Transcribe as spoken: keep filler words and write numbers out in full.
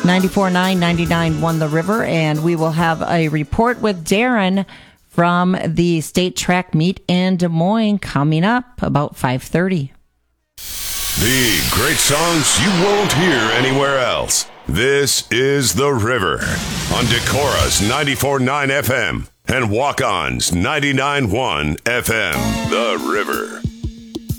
ninety-four point nine, ninety-nine point one The River, and we will have a report with Darren from the state track meet in Des Moines coming up about five thirty. The great songs you won't hear anywhere else. This is The River on Decorah's ninety-four point nine F M and Walk-On's ninety-nine point one F M. The River.